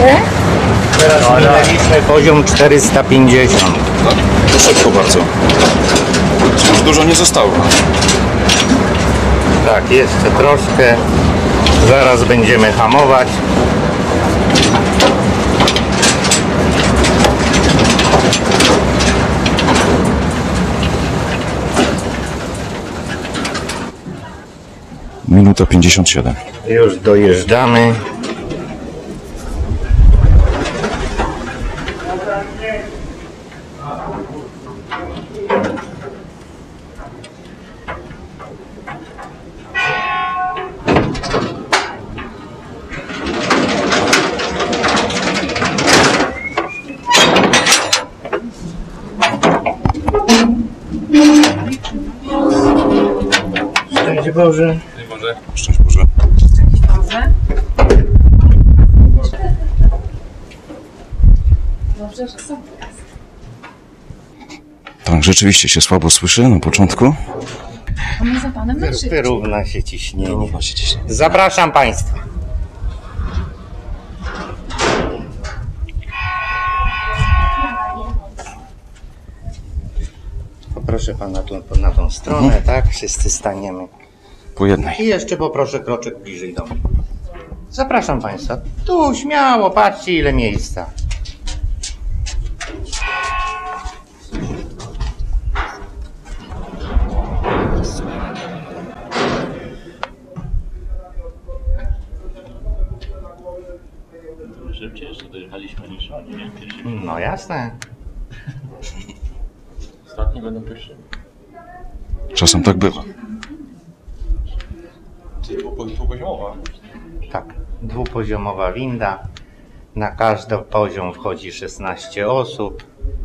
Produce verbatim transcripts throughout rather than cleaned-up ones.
ile? Teraz minęliśmy poziom czterysta pięćdziesiąt. No, to szybko bardzo. Już dużo nie zostało. Tak, jeszcze troszkę. Zaraz będziemy hamować. Minuta pięćdziesiąt siedem. Już dojeżdżamy. Szczęść Boże. Szczęść Boże. Dobrze, że są. Tak, rzeczywiście się słabo słyszy na początku. A my za panem na szybciej. Wyrówna się ciśnienie. Równa się ciśnie. Zapraszam Państwa. Poproszę Pana tu, na tą stronę, Mhm. tak? Wszyscy staniemy. Po jednej. I jeszcze poproszę kroczek bliżej do mnie. Zapraszam Państwa. Tu śmiało, patrzcie ile miejsca. Szybciej jeszcze dojechaliśmy niż oni, nie? No jasne. Ostatni będą pierwszy. Czasem tak bywa. Czyli dwupoziomowa. Tak, dwupoziomowa winda. Na każdy poziom wchodzi szesnaście osób.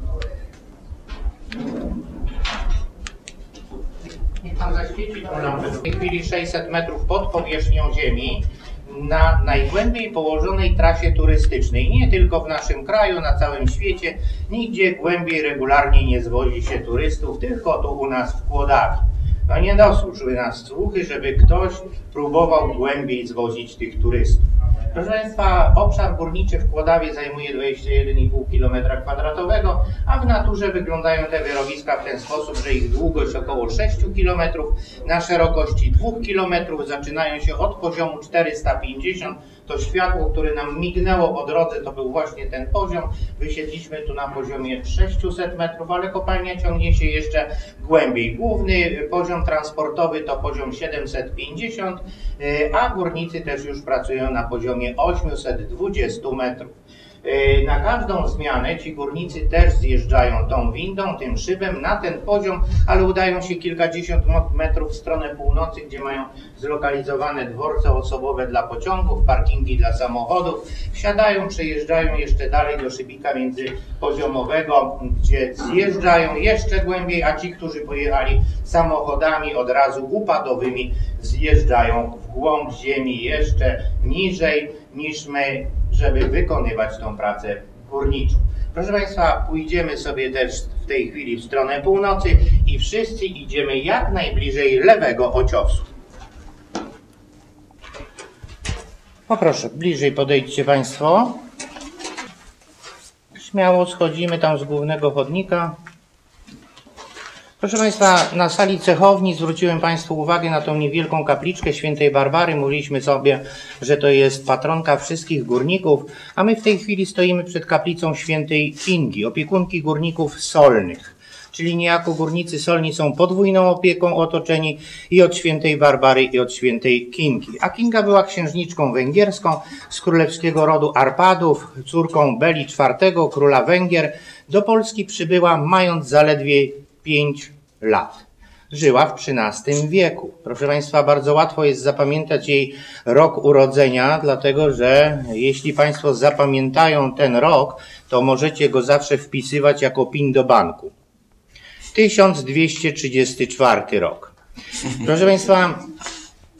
Niech Pan zaświeci tą lampę. W tej chwili sześćset metrów pod powierzchnią ziemi na najgłębiej położonej trasie turystycznej. Nie tylko w naszym kraju, na całym świecie. Nigdzie głębiej regularnie nie zwozi się turystów, tylko tu u nas w Kłodawie. No nie doszły nas słuchy, żeby ktoś próbował głębiej zwozić tych turystów. Proszę Państwa, obszar górniczy w Kłodawie zajmuje dwadzieścia jeden i pół kilometra kwadratowego, a w naturze wyglądają te wyrobiska w ten sposób, że ich długość około sześć kilometrów, na szerokości dwa kilometry zaczynają się od poziomu czterysta pięćdziesiąt. To światło, które nam mignęło po drodze, to był właśnie ten poziom. Wysiedliśmy tu na poziomie sześćset metrów, ale kopalnia ciągnie się jeszcze głębiej. Główny poziom transportowy to poziom siedemset pięćdziesiąt, a górnicy też już pracują na poziomie osiemset dwadzieścia metrów. Na każdą zmianę ci górnicy też zjeżdżają tą windą, tym szybem na ten poziom, ale udają się kilkadziesiąt metrów w stronę północy, gdzie mają zlokalizowane dworce osobowe dla pociągów, parkingi dla samochodów. Wsiadają, przejeżdżają jeszcze dalej do szybika międzypoziomowego, gdzie zjeżdżają jeszcze głębiej, a ci, którzy pojechali samochodami od razu upadowymi, zjeżdżają w głąb ziemi jeszcze niżej niż my, żeby wykonywać tą pracę górniczą. Proszę Państwa, pójdziemy sobie też w tej chwili w stronę północy i wszyscy idziemy jak najbliżej lewego ociosu. Poproszę, bliżej podejdźcie Państwo. Śmiało schodzimy tam z głównego chodnika. Proszę Państwa, na sali cechowni zwróciłem Państwu uwagę na tą niewielką kapliczkę świętej Barbary. Mówiliśmy sobie, że to jest patronka wszystkich górników, a my w tej chwili stoimy przed kaplicą świętej Kingi, opiekunki górników solnych. Czyli niejako górnicy solni są podwójną opieką otoczeni i od świętej Barbary, i od świętej Kingi. A Kinga była księżniczką węgierską z królewskiego rodu Arpadów, córką Beli czwartego, króla Węgier. Do Polski przybyła mając zaledwie pięć lat. Żyła w trzynastym wieku. Proszę Państwa, bardzo łatwo jest zapamiętać jej rok urodzenia, dlatego że jeśli Państwo zapamiętają ten rok, to możecie go zawsze wpisywać jako PIN do banku. tysiąc dwieście trzydziesty czwarty rok. Proszę Państwa,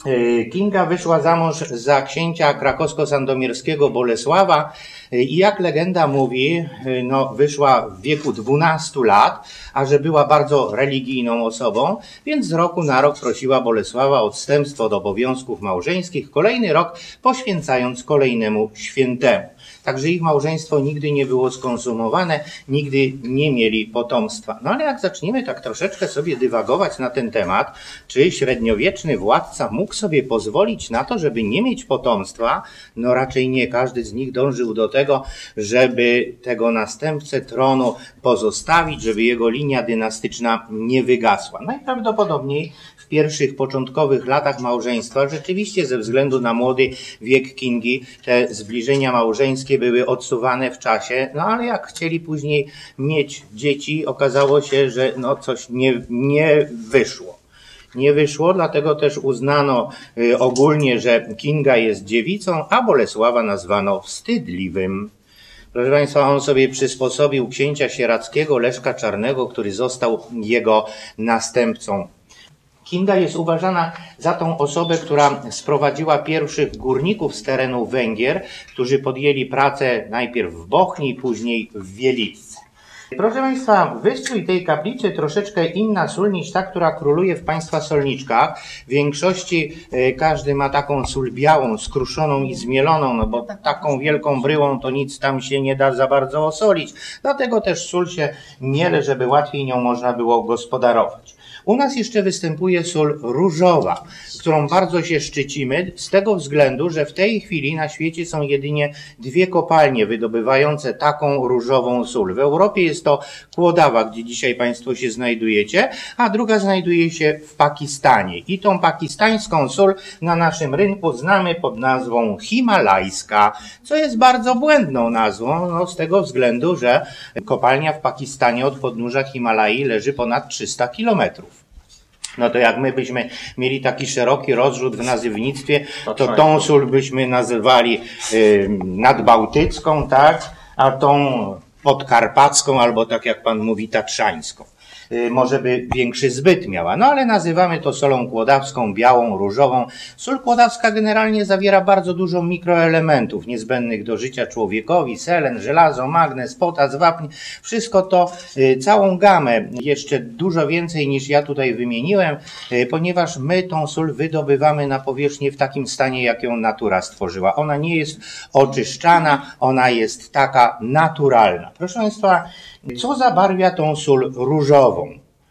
Kinga wyszła za mąż za księcia krakowsko-sandomierskiego Bolesława i jak legenda mówi, no, wyszła w wieku dwunastu lat, a że była bardzo religijną osobą, więc z roku na rok prosiła Bolesława o odstępstwo od obowiązków małżeńskich, kolejny rok poświęcając kolejnemu świętemu. Także ich małżeństwo nigdy nie było skonsumowane, nigdy nie mieli potomstwa. No ale jak zaczniemy tak troszeczkę sobie dywagować na ten temat, czy średniowieczny władca mógł sobie pozwolić na to, żeby nie mieć potomstwa? No raczej nie. Każdy z nich dążył do tego, żeby tego następcę tronu pozostawić, żeby jego linia dynastyczna nie wygasła. Najprawdopodobniej w pierwszych, początkowych latach małżeństwa rzeczywiście ze względu na młody wiek Kingi te zbliżenia małżeńskie były odsuwane w czasie, no ale jak chcieli później mieć dzieci, okazało się, że no coś nie, nie wyszło. Nie wyszło, dlatego też uznano y, ogólnie, że Kinga jest dziewicą, a Bolesława nazwano wstydliwym. Proszę Państwa, on sobie przysposobił księcia sieradzkiego Leszka Czarnego, który został jego następcą. Kinga jest uważana za tą osobę, która sprowadziła pierwszych górników z terenu Węgier, którzy podjęli pracę najpierw w Bochni, później w Wieliczce. Proszę Państwa, wystrój tej kaplicy troszeczkę inna sól niż ta, która króluje w Państwa solniczkach. W większości y, każdy ma taką sól białą, skruszoną i zmieloną, no bo taką wielką bryłą to nic tam się nie da za bardzo osolić. Dlatego też sól się miele, żeby łatwiej nią można było gospodarować. U nas jeszcze występuje sól różowa, którą bardzo się szczycimy z tego względu, że w tej chwili na świecie są jedynie dwie kopalnie wydobywające taką różową sól. W Europie jest to Kłodawa, gdzie dzisiaj Państwo się znajdujecie, a druga znajduje się w Pakistanie. I tą pakistańską sól na naszym rynku znamy pod nazwą himalajska, co jest bardzo błędną nazwą, no, z tego względu, że kopalnia w Pakistanie od podnóża Himalai leży ponad trzysta kilometrów. No to jak my byśmy mieli taki szeroki rozrzut w nazywnictwie, to tą sól byśmy nazywali y, nadbałtycką, tak, a tą podkarpacką albo tak jak pan mówi tatrzańską. Y, może by większy zbyt miała, no ale nazywamy to solą kłodawską, białą, różową. Sól kłodawska generalnie zawiera bardzo dużo mikroelementów niezbędnych do życia człowiekowi, selen, żelazo, magnez, potas, wapń, wszystko to, y, całą gamę, jeszcze dużo więcej niż ja tutaj wymieniłem, y, ponieważ my tą sól wydobywamy na powierzchnię w takim stanie, jak ją natura stworzyła. Ona nie jest oczyszczana, ona jest taka naturalna. Proszę Państwa, co zabarwia tą sól różową?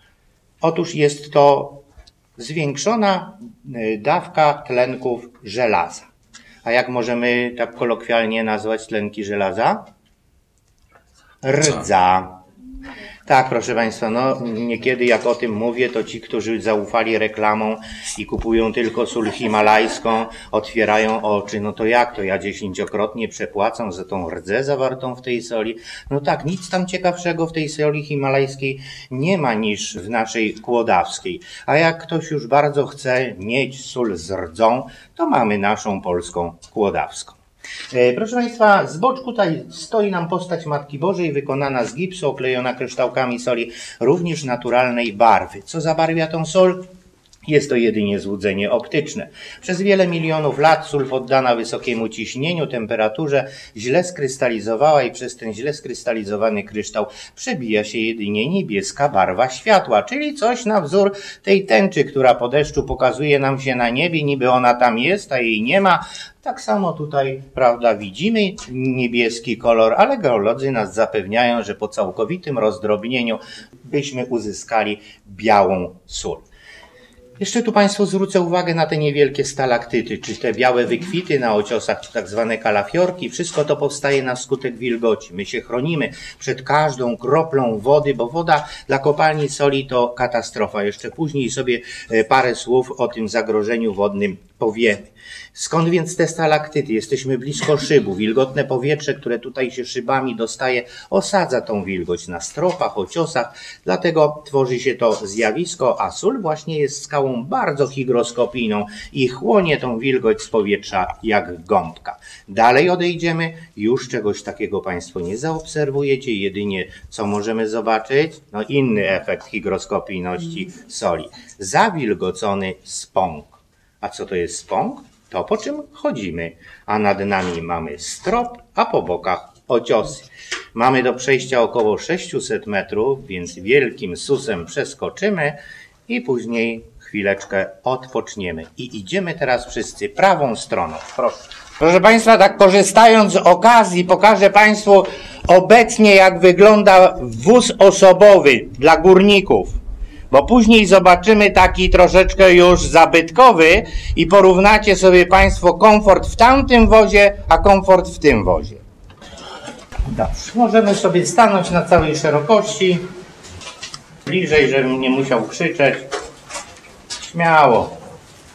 Otóż jest to zwiększona dawka tlenków żelaza. A jak możemy tak kolokwialnie nazwać tlenki żelaza? Rdza. Tak, proszę Państwa, no niekiedy jak o tym mówię, to ci, którzy zaufali reklamom i kupują tylko sól himalajską, otwierają oczy. No to jak to? Ja dziesięciokrotnie przepłacam za tą rdzę zawartą w tej soli. No tak, nic tam ciekawszego w tej soli himalajskiej nie ma niż w naszej kłodawskiej. A jak ktoś już bardzo chce mieć sól z rdzą, to mamy naszą polską kłodawską. Proszę Państwa, z boczku tutaj stoi nam postać Matki Bożej wykonana z gipsu, oklejona kryształkami soli również naturalnej barwy. Co zabarwia tą sol? Jest to jedynie złudzenie optyczne. Przez wiele milionów lat sól poddana wysokiemu ciśnieniu, temperaturze źle skrystalizowała i przez ten źle skrystalizowany kryształ przebija się jedynie niebieska barwa światła, czyli coś na wzór tej tęczy, która po deszczu pokazuje nam się na niebie, niby ona tam jest, a jej nie ma. Tak samo tutaj, prawda, widzimy niebieski kolor, ale geolodzy nas zapewniają, że po całkowitym rozdrobnieniu byśmy uzyskali białą sól. Jeszcze tu Państwu zwrócę uwagę na te niewielkie stalaktyty, czy te białe wykwity na ociosach, czy tak zwane kalafiorki. Wszystko to powstaje na skutek wilgoci. My się chronimy przed każdą kroplą wody, bo woda dla kopalni soli to katastrofa. Jeszcze później sobie parę słów o tym zagrożeniu wodnym powiemy. Skąd więc te stalaktyty? Jesteśmy blisko szybu. Wilgotne powietrze, które tutaj się szybami dostaje, osadza tą wilgoć na stropach, ociosach. Dlatego tworzy się to zjawisko, a sól właśnie jest skałą bardzo hygroskopijną i chłonie tą wilgoć z powietrza jak gąbka. Dalej odejdziemy, już czegoś takiego Państwo nie zaobserwujecie. Jedynie co możemy zobaczyć? No inny efekt hygroskopijności soli. Zawilgocony spąk. A co to jest spąk? To po czym chodzimy. A nad nami mamy strop, a po bokach ociosy. Mamy do przejścia około sześćset metrów, więc wielkim susem przeskoczymy i później chwileczkę odpoczniemy. I idziemy teraz wszyscy prawą stroną. Proszę. Proszę Państwa, tak korzystając z okazji, pokażę Państwu obecnie, jak wygląda wóz osobowy dla górników. Bo później zobaczymy taki troszeczkę już zabytkowy i porównacie sobie Państwo komfort w tamtym wozie, a komfort w tym wozie. Dobrze, możemy sobie stanąć na całej szerokości. Bliżej, żebym nie musiał krzyczeć. Śmiało.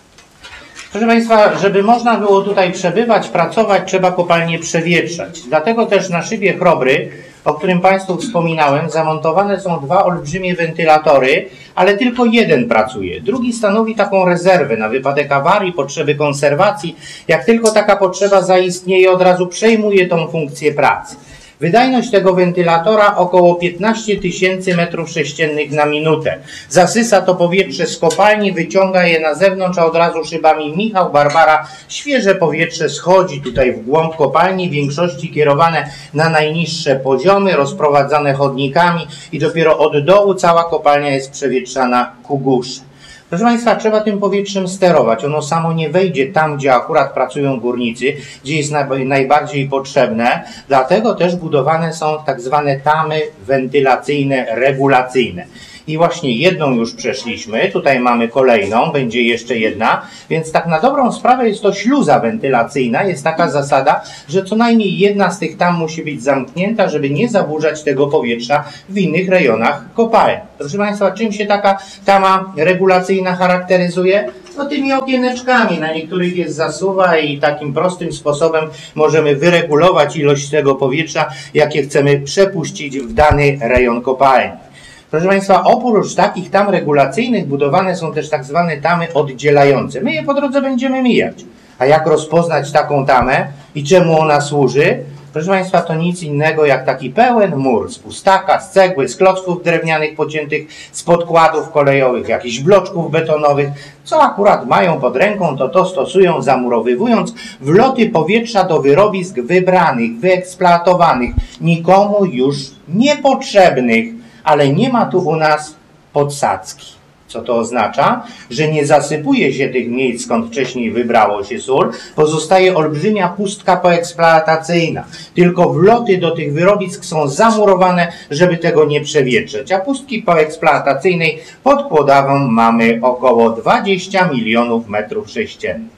Proszę Państwa, żeby można było tutaj przebywać, pracować, trzeba kopalnię przewietrzać. Dlatego też na szybie Chrobry, o którym Państwu wspominałem, zamontowane są dwa olbrzymie wentylatory, ale tylko jeden pracuje. Drugi stanowi taką rezerwę na wypadek awarii, potrzeby konserwacji. Jak tylko taka potrzeba zaistnieje, od razu przejmuje tą funkcję pracy. Wydajność tego wentylatora około piętnaście tysięcy metrów sześciennych na minutę. Zasysa to powietrze z kopalni, wyciąga je na zewnątrz, a od razu szybami Michał, Barbara, świeże powietrze schodzi tutaj w głąb kopalni, w większości kierowane na najniższe poziomy, rozprowadzane chodnikami i dopiero od dołu cała kopalnia jest przewietrzana ku górze. Proszę Państwa, trzeba tym powietrzem sterować. Ono samo nie wejdzie tam, gdzie akurat pracują górnicy, gdzie jest najbardziej potrzebne. Dlatego też budowane są tak zwane tamy wentylacyjne, regulacyjne. I właśnie jedną już przeszliśmy, tutaj mamy kolejną, będzie jeszcze jedna, więc tak na dobrą sprawę jest to śluza wentylacyjna. Jest taka zasada, że co najmniej jedna z tych tam musi być zamknięta, żeby nie zaburzać tego powietrza w innych rejonach kopalni. Proszę Państwa, czym się taka tama regulacyjna charakteryzuje? No tymi okieneczkami, na niektórych jest zasuwa i takim prostym sposobem możemy wyregulować ilość tego powietrza, jakie chcemy przepuścić w dany rejon kopalni. Proszę Państwa, oprócz takich tam regulacyjnych budowane są też tak zwane tamy oddzielające. My je po drodze będziemy mijać. A jak rozpoznać taką tamę i czemu ona służy? Proszę Państwa, to nic innego jak taki pełen mur z pustaka, z cegły, z klocków drewnianych pociętych, z podkładów kolejowych, jakichś bloczków betonowych. Co akurat mają pod ręką, to to stosują, zamurowywując wloty powietrza do wyrobisk wybranych, wyeksploatowanych, nikomu już niepotrzebnych. Ale nie ma tu u nas podsadzki. Co to oznacza? Że nie zasypuje się tych miejsc, skąd wcześniej wybrało się sól, pozostaje olbrzymia pustka poeksploatacyjna. Tylko wloty do tych wyrobisk są zamurowane, żeby tego nie przewietrzeć. A pustki poeksploatacyjnej pod Kłodawą mamy około dwadzieścia milionów metrów sześciennych.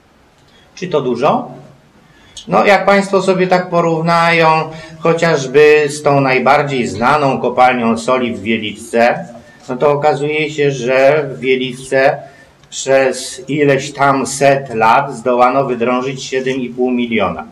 Czy to dużo? No, jak Państwo sobie tak porównają chociażby z tą najbardziej znaną kopalnią soli w Wieliczce, no to okazuje się, że w Wieliczce przez ileś tam set lat zdołano wydrążyć siedem i pół miliona.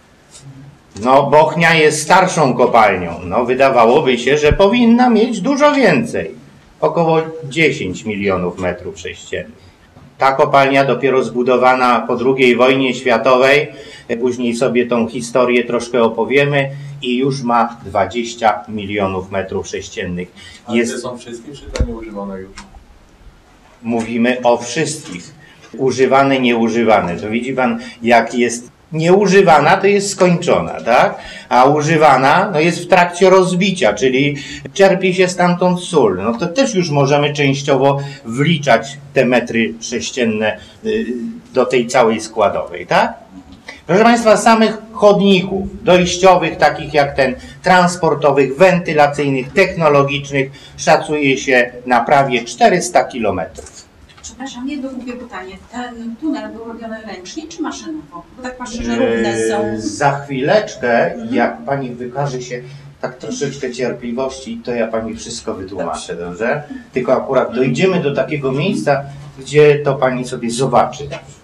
No, Bochnia jest starszą kopalnią. No, wydawałoby się, że powinna mieć dużo więcej. Około dziesięć milionów metrów sześciennych. Ta kopalnia dopiero zbudowana po drugiej wojnie światowej, później sobie tą historię troszkę opowiemy, i już ma dwadzieścia milionów metrów sześciennych. Ale jest... te są wszystkie, czy to nieużywane już? Mówimy o wszystkich. Używane, nieużywane. To widzi Pan, jak jest nieużywana, to jest skończona, tak? A używana, no jest w trakcie rozbicia, czyli czerpie się stamtąd sól. No to też już możemy częściowo wliczać te metry sześcienne do tej całej składowej, tak? Proszę Państwa, samych chodników dojściowych, takich jak ten, transportowych, wentylacyjnych, technologicznych, szacuje się na prawie czterysta kilometrów. Przepraszam, jedno głupie pytanie. Ten tunel był robiony ręcznie czy maszynowo? Bo tak patrzę, że równe są. Za chwileczkę, jak Pani wykaże się tak troszeczkę cierpliwości, to ja Pani wszystko wytłumaczę, dobrze? Tylko akurat dojdziemy do takiego miejsca, gdzie to Pani sobie zobaczy.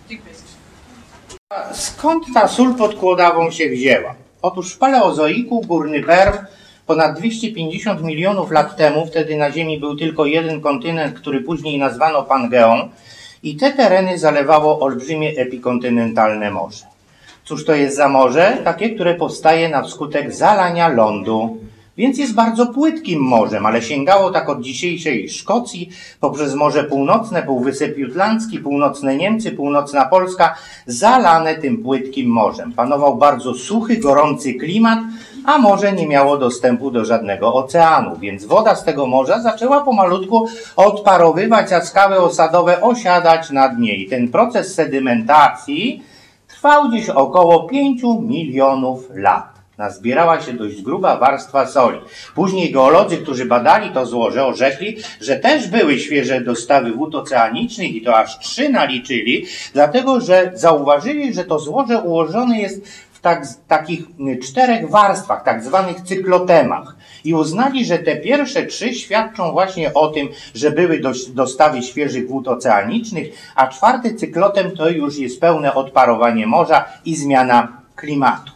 Skąd ta sól pod Kłodawą się wzięła? Otóż w Paleozoiku górny Perm ponad dwieście pięćdziesiąt milionów lat temu, wtedy na Ziemi był tylko jeden kontynent, który później nazwano Pangeą, i te tereny zalewało olbrzymie epikontynentalne morze. Cóż to jest za morze? Takie, które powstaje na skutek zalania lądu. Więc jest bardzo płytkim morzem, ale sięgało tak od dzisiejszej Szkocji, poprzez Morze Północne, Półwysep Jutlandzki, północne Niemcy, północna Polska, zalane tym płytkim morzem. Panował bardzo suchy, gorący klimat, a morze nie miało dostępu do żadnego oceanu, więc woda z tego morza zaczęła pomalutku odparowywać, a skały osadowe osiadać na dnie. I ten proces sedymentacji trwał dziś około pięciu milionów lat. Nazbierała się dość gruba warstwa soli. Później geolodzy, którzy badali to złoże, orzekli, że też były świeże dostawy wód oceanicznych i to aż trzy naliczyli, dlatego że zauważyli, że to złoże ułożone jest w tak, takich czterech warstwach, tak zwanych cyklotemach. I uznali, że te pierwsze trzy świadczą właśnie o tym, że były dostawy świeżych wód oceanicznych, a czwarty cyklotem to już jest pełne odparowanie morza i zmiana klimatu.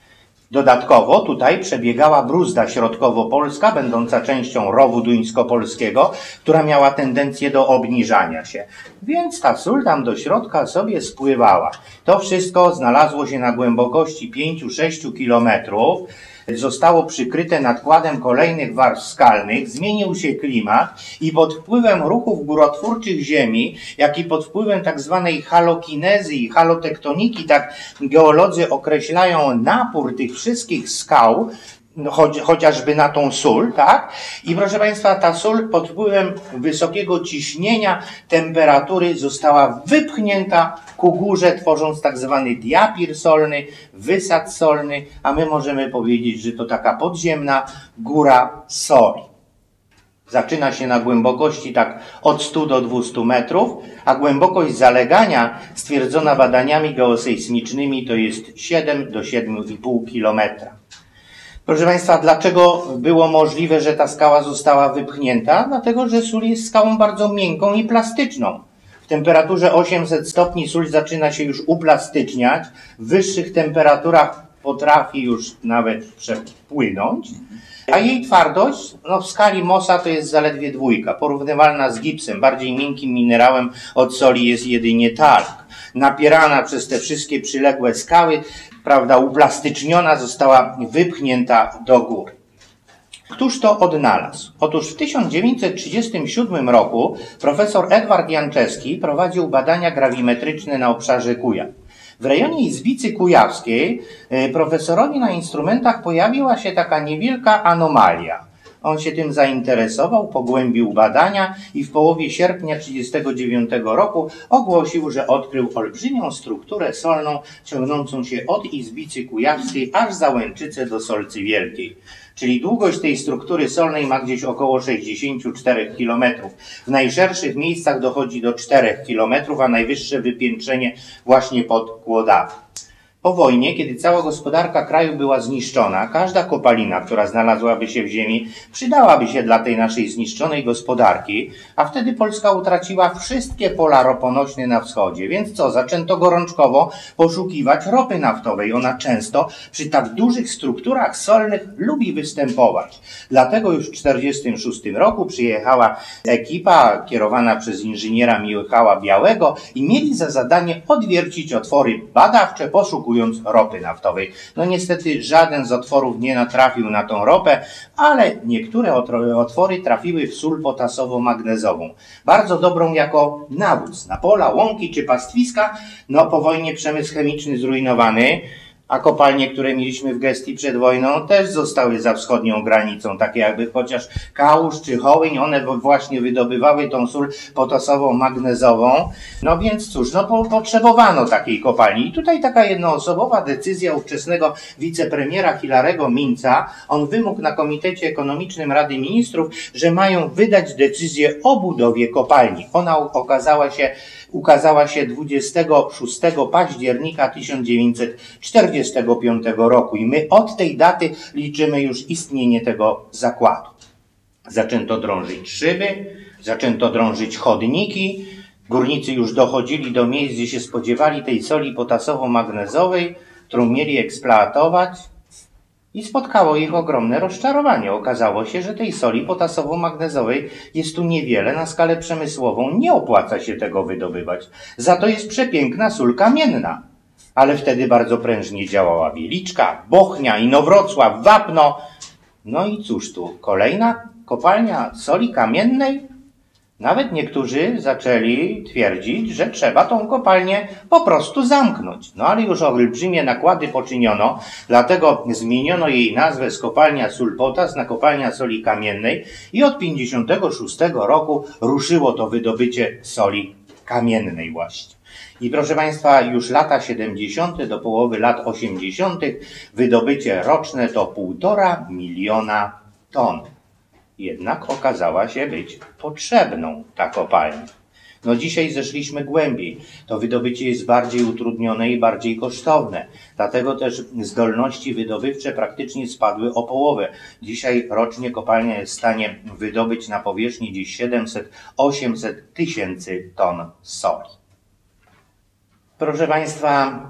Dodatkowo tutaj przebiegała Bruzda Środkowo-Polska, będąca częścią rowu duńsko-polskiego, która miała tendencję do obniżania się. Więc ta sól tam do środka sobie spływała. To wszystko znalazło się na głębokości pięciu do sześciu kilometrów. Zostało przykryte nadkładem kolejnych warstw skalnych, zmienił się klimat i pod wpływem ruchów górotwórczych Ziemi, jak i pod wpływem tak zwanej halokinezy i halotektoniki, tak geolodzy określają napór tych wszystkich skał, Choć, chociażby na tą sól, tak? I proszę Państwa, ta sól pod wpływem wysokiego ciśnienia, temperatury została wypchnięta ku górze, tworząc tak zwany diapir solny, wysad solny, a my możemy powiedzieć, że to taka podziemna góra soli. Zaczyna się na głębokości tak od stu do dwustu metrów, a głębokość zalegania stwierdzona badaniami geosejsmicznymi to jest siedem do siedmiu i pół kilometra. Proszę Państwa, dlaczego było możliwe, że ta skała została wypchnięta? Dlatego, że sól jest skałą bardzo miękką i plastyczną. W temperaturze osiemset stopni sól zaczyna się już uplastyczniać, w wyższych temperaturach potrafi już nawet przepłynąć, a jej twardość no w skali Mohsa to jest zaledwie dwójka, porównywalna z gipsem. Bardziej miękkim minerałem od soli jest jedynie talk. Napierana przez te wszystkie przyległe skały, prawda, uplastyczniona, została wypchnięta do góry. Któż to odnalazł? Otóż w tysiąc dziewięćset trzydziestym siódmym roku profesor Edward Janczewski prowadził badania grawimetryczne na obszarze Kujaw. W rejonie Izbicy Kujawskiej profesorowi na instrumentach pojawiła się taka niewielka anomalia. On się tym zainteresował, pogłębił badania i w połowie sierpnia tysiąc dziewięćset trzydziestego dziewiątego roku ogłosił, że odkrył olbrzymią strukturę solną ciągnącą się od Izbicy Kujawskiej aż za Łęczycę do Solcy Wielkiej. Czyli długość tej struktury solnej ma gdzieś około sześćdziesiąt cztery kilometry. W najszerszych miejscach dochodzi do czterech kilometrów, a najwyższe wypiętrzenie właśnie pod Kłodawą. Po wojnie, kiedy cała gospodarka kraju była zniszczona, każda kopalina, która znalazłaby się w ziemi, przydałaby się dla tej naszej zniszczonej gospodarki, a wtedy Polska utraciła wszystkie pola roponośne na wschodzie. Więc co? Zaczęto gorączkowo poszukiwać ropy naftowej. Ona często przy tak dużych strukturach solnych lubi występować. Dlatego już w tysiąc dziewięćset czterdziestym szóstym roku przyjechała ekipa kierowana przez inżyniera Michała Białego i mieli za zadanie odwiercić otwory badawcze, poszukując ropy naftowej. No niestety żaden z otworów nie natrafił na tą ropę, ale niektóre otwory trafiły w sól potasowo-magnezową. Bardzo dobrą jako nawóz na pola, łąki czy pastwiska. No po wojnie przemysł chemiczny zrujnowany, a kopalnie, które mieliśmy w gestii przed wojną, też zostały za wschodnią granicą, takie jakby chociaż Kałuż czy Hołyń, one właśnie wydobywały tą sól potasowo-magnezową. No więc cóż, no po, potrzebowano takiej kopalni. I tutaj taka jednoosobowa decyzja ówczesnego wicepremiera Hilarego Minca, on wymógł na Komitecie Ekonomicznym Rady Ministrów, że mają wydać decyzję o budowie kopalni. Ona okazała się ukazała się dwudziestego szóstego października tysiąc dziewięćset czterdziestego piątego roku i my od tej daty liczymy już istnienie tego zakładu. Zaczęto drążyć szyby, zaczęto drążyć chodniki, górnicy już dochodzili do miejsc, gdzie się spodziewali tej soli potasowo-magnezowej, którą mieli eksploatować. I spotkało ich ogromne rozczarowanie. Okazało się, że tej soli potasowo-magnezowej jest tu niewiele, na skalę przemysłową nie opłaca się tego wydobywać. Za to jest przepiękna sól kamienna. Ale wtedy bardzo prężnie działała Wieliczka, Bochnia, Inowrocław, Wapno. No i cóż tu, kolejna kopalnia soli kamiennej? Nawet niektórzy zaczęli twierdzić, że trzeba tą kopalnię po prostu zamknąć. No ale już olbrzymie nakłady poczyniono, dlatego zmieniono jej nazwę z kopalnia sól potas na kopalnia soli kamiennej i od pięćdziesiątego szóstego roku ruszyło to wydobycie soli kamiennej właśnie. I proszę Państwa, już lata siedemdziesiąte do połowy lat osiemdziesiątych wydobycie roczne to półtora miliona ton. Jednak okazała się być potrzebną ta kopalnia. No dzisiaj zeszliśmy głębiej. To wydobycie jest bardziej utrudnione i bardziej kosztowne. Dlatego też zdolności wydobywcze praktycznie spadły o połowę. Dzisiaj rocznie kopalnia jest w stanie wydobyć na powierzchni gdzieś siedemset do osiemset tysięcy ton soli. Proszę Państwa,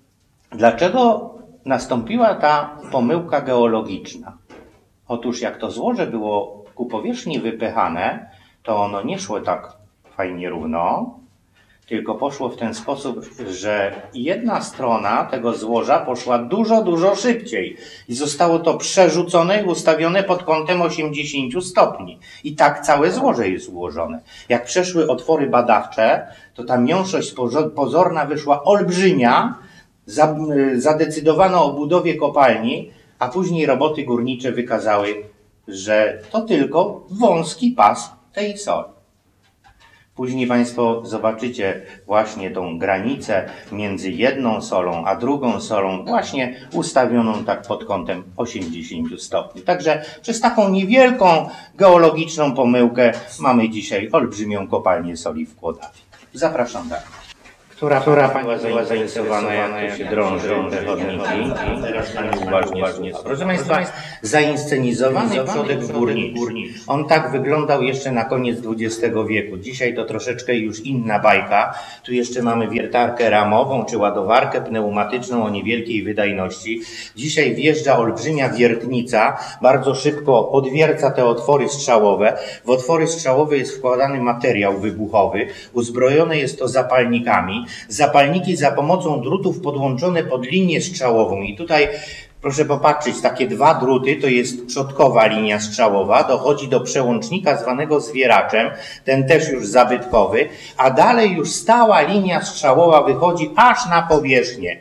dlaczego nastąpiła ta pomyłka geologiczna? Otóż jak to złoże było ku powierzchni wypychane, to ono nie szło tak fajnie równo, tylko poszło w ten sposób, że jedna strona tego złoża poszła dużo, dużo szybciej i zostało to przerzucone i ustawione pod kątem osiemdziesięciu stopni. I tak całe złoże jest ułożone. Jak przeszły otwory badawcze, to ta miąższość pozorna wyszła olbrzymia, zadecydowano o budowie kopalni, a później roboty górnicze wykazały, że to tylko wąski pas tej soli. Później Państwo zobaczycie właśnie tą granicę między jedną solą a drugą solą, właśnie ustawioną tak pod kątem osiemdziesięciu stopni. Także przez taką niewielką geologiczną pomyłkę mamy dzisiaj olbrzymią kopalnię soli w Kłodawie. Zapraszam dalej. Która, która była zainteresowana, jak to się drąży te chodniki. Teraz Pani uważnie słucha. Proszę Państwa, zainscenizowany przodek górniczy. On tak wyglądał jeszcze na koniec dwudziestego wieku. Dzisiaj to troszeczkę już inna bajka. Tu jeszcze mamy wiertarkę ramową, czy ładowarkę pneumatyczną o niewielkiej wydajności. Dzisiaj wjeżdża olbrzymia wiertnica, bardzo szybko odwierca te otwory strzałowe. W otwory strzałowe jest wkładany materiał wybuchowy. Uzbrojone jest to zapalnikami. Zapalniki za pomocą drutów podłączone pod linię strzałową i tutaj proszę popatrzeć, takie dwa druty, to jest przodkowa linia strzałowa, dochodzi do przełącznika zwanego zwieraczem, ten też już zabytkowy, a dalej już stała linia strzałowa wychodzi aż na powierzchnię.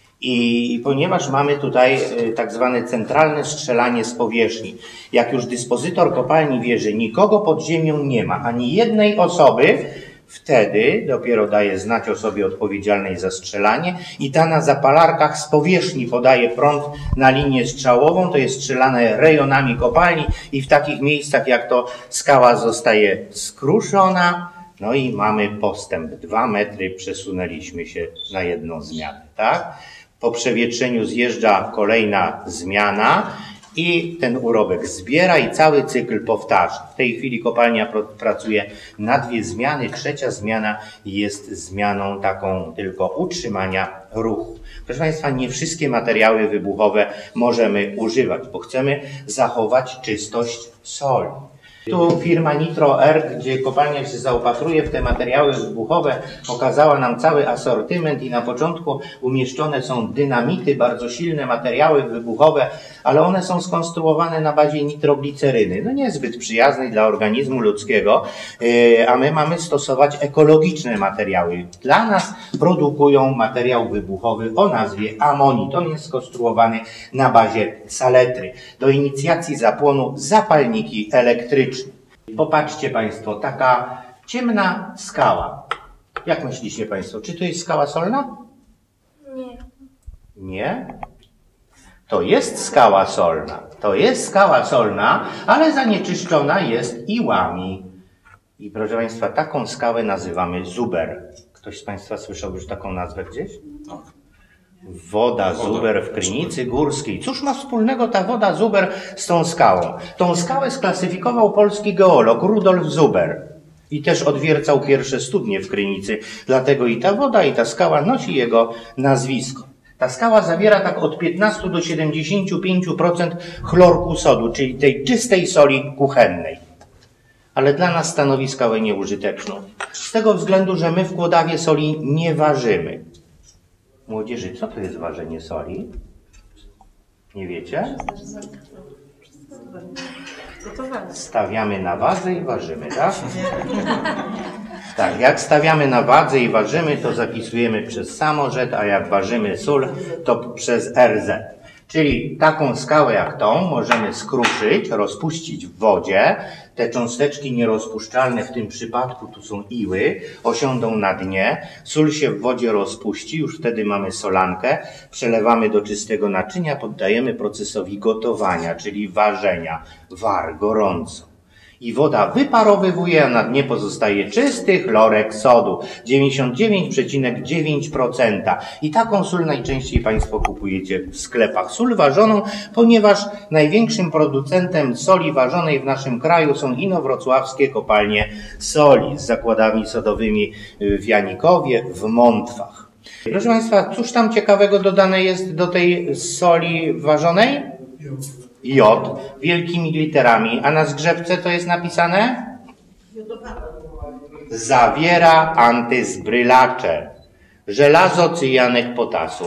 I ponieważ mamy tutaj tak zwane centralne strzelanie z powierzchni, jak już dyspozytor kopalni wie, że nikogo pod ziemią nie ma, ani jednej osoby, wtedy dopiero daje znać osobie odpowiedzialnej za strzelanie i ta na zapalarkach z powierzchni podaje prąd na linię strzałową, to jest strzelane rejonami kopalni i w takich miejscach jak to skała zostaje skruszona, no i mamy postęp. Dwa metry przesunęliśmy się na jedną zmianę, tak? Po przewietrzeniu zjeżdża kolejna zmiana i ten urobek zbiera i cały cykl powtarza. W tej chwili kopalnia pracuje na dwie zmiany. Trzecia zmiana jest zmianą taką tylko utrzymania ruchu. Proszę Państwa, nie wszystkie materiały wybuchowe możemy używać, bo chcemy zachować czystość soli. Tu firma Nitro R, gdzie kopalnia się zaopatruje w te materiały wybuchowe, pokazała nam cały asortyment i na początku umieszczone są dynamity, bardzo silne materiały wybuchowe, ale one są skonstruowane na bazie nitrogliceryny, no niezbyt przyjaznej dla organizmu ludzkiego, a my mamy stosować ekologiczne materiały. Dla nas produkują materiał wybuchowy o nazwie amonit. On jest skonstruowany na bazie saletry. Do inicjacji zapłonu zapalniki elektryczne. Popatrzcie Państwo, taka ciemna skała. Jak myślicie Państwo, czy to jest skała solna? Nie. Nie? To jest skała solna. To jest skała solna, ale zanieczyszczona jest iłami. I proszę Państwa, taką skałę nazywamy zuber. Ktoś z Państwa słyszał już taką nazwę gdzieś? Woda zuber w Krynicy Górskiej. Cóż ma wspólnego ta woda zuber z tą skałą? Tą skałę sklasyfikował polski geolog Rudolf Zuber i też odwiercał pierwsze studnie w Krynicy. Dlatego i ta woda, i ta skała nosi jego nazwisko. Ta skała zawiera tak od piętnastu do siedemdziesięciu pięciu procent chlorku sodu, czyli tej czystej soli kuchennej. Ale dla nas stanowi skałę nieużyteczną. Z tego względu, że my w Kłodawie soli nie ważymy. Młodzieży, co to jest ważenie soli? Nie wiecie? Stawiamy na wadze i ważymy, tak? Tak, jak stawiamy na wadze i ważymy, to zapisujemy przez samorzet, a jak ważymy sól, to przez R Z. Czyli taką skałę jak tą możemy skruszyć, rozpuścić w wodzie. Te cząsteczki nierozpuszczalne w tym przypadku, tu są iły, osiądą na dnie. Sól się w wodzie rozpuści, już wtedy mamy solankę. Przelewamy do czystego naczynia, poddajemy procesowi gotowania, czyli ważenia. War, gorąco. I woda wyparowywuje, a na dnie pozostaje czysty chlorek sodu, dziewięćdziesiąt dziewięć przecinek dziewięć procent. I taką sól najczęściej Państwo kupujecie w sklepach. Sól ważoną, ponieważ największym producentem soli ważonej w naszym kraju są inowrocławskie kopalnie soli z zakładami sodowymi w Janikowie, w Mątwach. Proszę Państwa, cóż tam ciekawego dodane jest do tej soli ważonej? Jod, wielkimi literami, a na zgrzebce to jest napisane? Zawiera antyzbrylacze, żelazo, cyjanek potasu.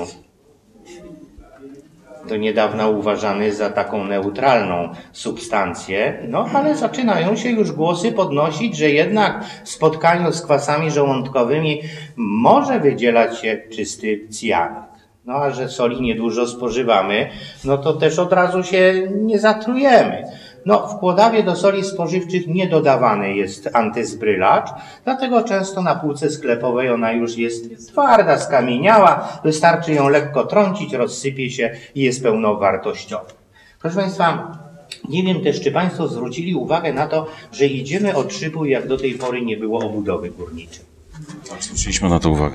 Do niedawna uważany za taką neutralną substancję, no ale zaczynają się już głosy podnosić, że jednak w spotkaniu z kwasami żołądkowymi może wydzielać się czysty cyjanek. No a że soli niedużo spożywamy, no to też od razu się nie zatrujemy. No w Kłodawie do soli spożywczych nie dodawany jest antyzbrylacz, dlatego często na półce sklepowej ona już jest twarda, skamieniała, wystarczy ją lekko trącić, rozsypie się i jest pełnowartościowa. Proszę Państwa, nie wiem też, czy Państwo zwrócili uwagę na to, że idziemy od szybu, jak do tej pory nie było obudowy górniczej. Tak, zwróciliśmy na to uwagę.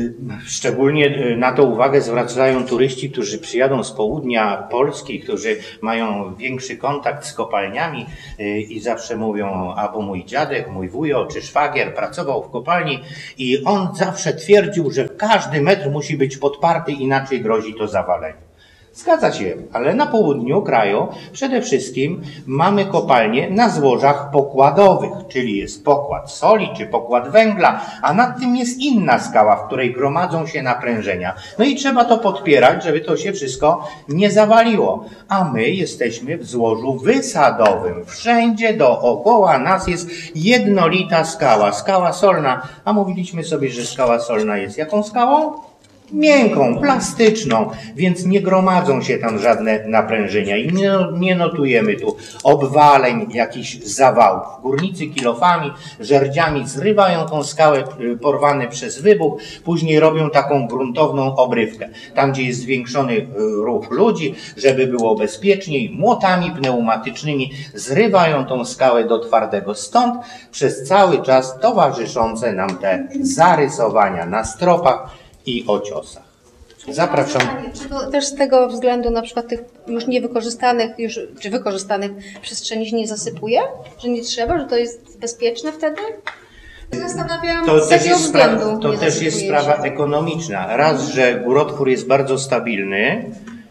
Szczególnie na to uwagę zwracają turyści, którzy przyjadą z południa Polski, którzy mają większy kontakt z kopalniami i zawsze mówią, albo mój dziadek, mój wujo czy szwagier pracował w kopalni i on zawsze twierdził, że każdy metr musi być podparty, inaczej grozi to zawalenie. Zgadza się, ale na południu kraju przede wszystkim mamy kopalnie na złożach pokładowych, czyli jest pokład soli czy pokład węgla, a nad tym jest inna skała, w której gromadzą się naprężenia. No i trzeba to podpierać, żeby to się wszystko nie zawaliło. A my jesteśmy w złożu wysadowym. Wszędzie dookoła nas jest jednolita skała, skała solna. A mówiliśmy sobie, że skała solna jest jaką skałą? Miękką, plastyczną, więc nie gromadzą się tam żadne naprężenia i nie, nie notujemy tu obwaleń, jakichś zawałów. Górnicy kilofami, żerdziami zrywają tą skałę porwane przez wybuch, później robią taką gruntowną obrywkę. Tam, gdzie jest zwiększony ruch ludzi, żeby było bezpieczniej, młotami pneumatycznymi zrywają tą skałę do twardego. Stąd przez cały czas towarzyszące nam te zarysowania na stropach i o ciosach. Zapraszam. Czy to też z tego względu na przykład tych już niewykorzystanych, już, czy wykorzystanych przestrzeni się nie zasypuje? Że nie trzeba, że to jest bezpieczne wtedy? Zastanawiam To z też jakiego jest sprawa, względu to nie też jest zasypuje sprawa się? ekonomiczna. Raz, że górotwór jest bardzo stabilny,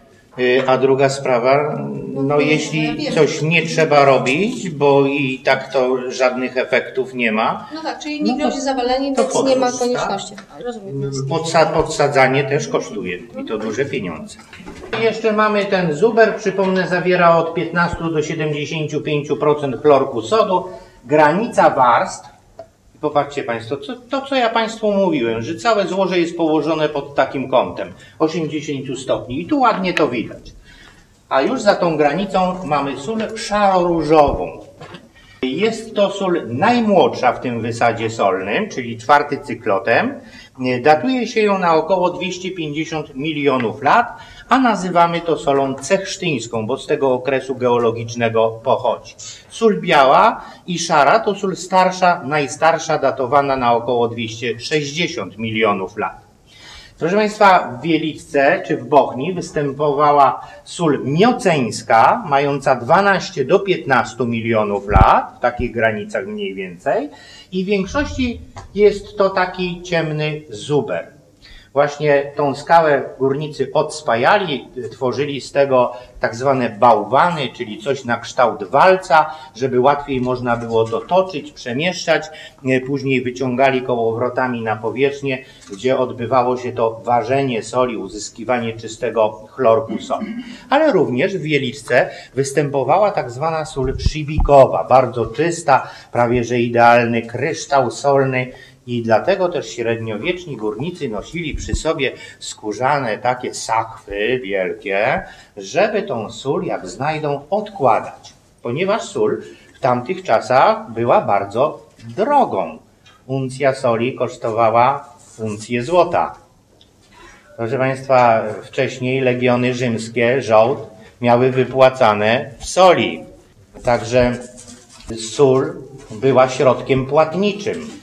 a druga sprawa, no jeśli coś nie trzeba robić, bo i tak to żadnych efektów nie ma. No tak, czyli nie no to- grozi zawaleniem, to więc nie ma podwóz, konieczności. Rozumiem. Podsa podsadzanie też kosztuje i to duże pieniądze. I jeszcze mamy ten zuber, przypomnę, zawiera od piętnastu do siedemdziesięciu pięciu procent chlorku sodu. Granica warstw. Popatrzcie Państwo, to, to co ja Państwu mówiłem, że całe złoże jest położone pod takim kątem osiemdziesiąt stopni i tu ładnie to widać. A już za tą granicą mamy sól szaro-różową. Jest to sól najmłodsza w tym wysadzie solnym, czyli czwarty cyklotem. Datuje się ją na około dwieście pięćdziesiąt milionów lat, a nazywamy to solą cechsztyńską, bo z tego okresu geologicznego pochodzi. Sól biała i szara to sól starsza, najstarsza, datowana na około dwieście sześćdziesiąt milionów lat. Proszę Państwa, w Wieliczce czy w Bochni występowała sól mioceńska, mająca dwanaście do piętnastu milionów lat, w takich granicach mniej więcej, i w większości jest to taki ciemny zuber. Właśnie tą skałę górnicy odspajali, tworzyli z tego tak zwane bałwany, czyli coś na kształt walca, żeby łatwiej można było to toczyć, przemieszczać. Później wyciągali kołowrotami na powierzchnię, gdzie odbywało się to ważenie soli, uzyskiwanie czystego chlorku soli. Ale również w Wieliczce występowała tak zwana sól przybikowa, bardzo czysta, prawie że idealny kryształ solny. I dlatego też średniowieczni górnicy nosili przy sobie skórzane takie sachwy wielkie, żeby tą sól, jak znajdą, odkładać. Ponieważ sól w tamtych czasach była bardzo drogą. Uncja soli kosztowała uncję złota. Proszę Państwa, wcześniej legiony rzymskie, żołd, miały wypłacane w soli. Także sól była środkiem płatniczym.